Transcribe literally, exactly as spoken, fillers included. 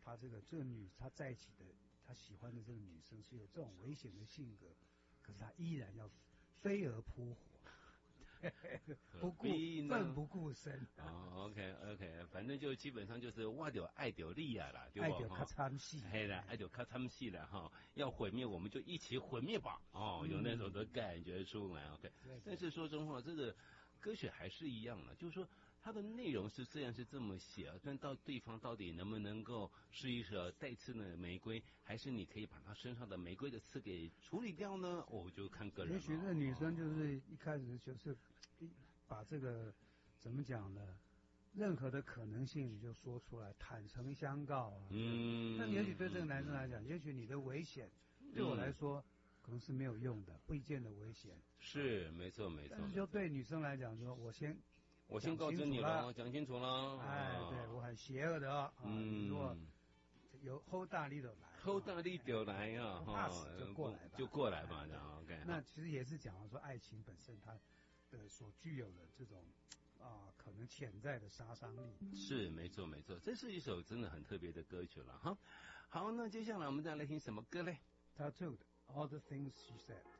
他这个这个女他在一起的他喜欢的这个女生是有这种危险的性格，可是他依然要飞蛾扑火。不顾奋不顾身哦 ，OK OK， 反正就基本上就是挖掉爱掉利亚啦，对吧？ 爱掉咔嚓戏， 嘿啦，爱掉咔嚓戏了哈，要毁灭我们就一起毁灭吧，哦，有那种的感觉出来 ，OK。但是说真话，这个歌曲还是一样的，就是说它的内容是虽然是这么写，但到对方到底能不能够是一首带刺的玫瑰，还是你可以把他身上的玫瑰的刺给处理掉呢？我就看个人了。 也许这女生就是一开始就是把这个怎么讲呢？任何的可能性你就说出来，坦诚相告啊。嗯。那也许对这个男生来讲，也许你的危险对我来说可能是没有用的，不一见的危险。 是，没错没错。 但是就对女生来讲，说我先。 我先告知你了，讲清楚了。 哎，对我很邪恶的啊！嗯，如果有后大力的来， 后大力的来呀， 怕死就过来吧， 就过来吧，这样 OK。 那其实也是讲说，爱情本身它的所具有的这种啊，可能潜在的杀伤力。 是，没错没错，这是一首真的很特别的歌曲了哈。好，那接下来我们再来听什么歌嘞？ Tattooed All the Things She Said。